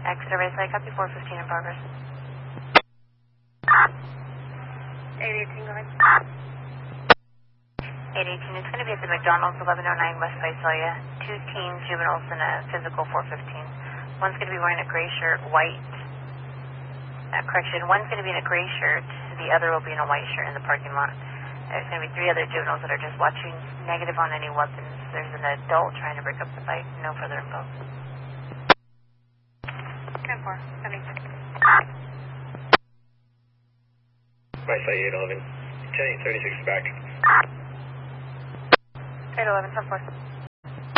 X-Survey site, copy 415 in progress. 818, go ahead. 818, it's going to be at the McDonald's, 1109 West Visalia. 2 teen juveniles in a physical 415. One's going to be wearing a gray shirt, white. Correction, one's going to be in a gray shirt, the other will be in a white shirt in the parking lot. There's going to be 3 other juveniles that are just watching, negative on any weapons. There's an adult trying to break up the fight. No further info. 10-4, coming. My site 811. 1036 is back. 811, 10-4.